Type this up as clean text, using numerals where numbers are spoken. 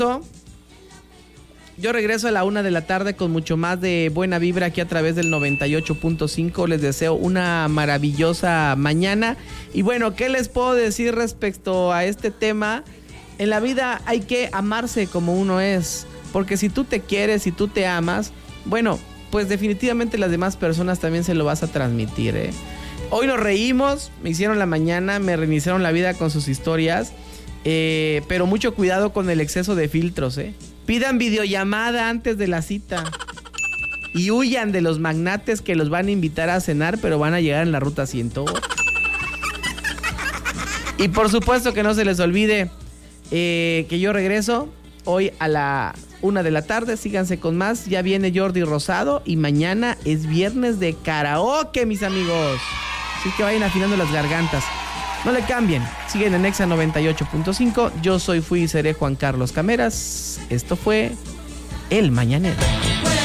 Yo regreso a la 1 de la tarde con mucho más de buena vibra aquí a través del 98.5. Les deseo una maravillosa mañana. Y bueno, ¿qué les puedo decir respecto a este tema? En la vida hay que amarse como uno es. Porque si tú te quieres, si tú te amas, bueno, pues definitivamente las demás personas también se lo vas a transmitir, ¿eh? Hoy nos reímos, me hicieron la mañana, me reiniciaron la vida con sus historias. Pero mucho cuidado con el exceso de filtros, ¿eh? Pidan videollamada antes de la cita. Y huyan de los magnates que los van a invitar a cenar, pero van a llegar en la ruta 108. Y por supuesto que no se les olvide que yo regreso hoy a la 1 de la tarde. Síganse con más. Ya viene Jordi Rosado y mañana es viernes de karaoke, mis amigos. Así que vayan afinando las gargantas. No le cambien, siguen en Exa 98.5. Yo fui y seré Juan Carlos Cameras. Esto fue El Mañanero.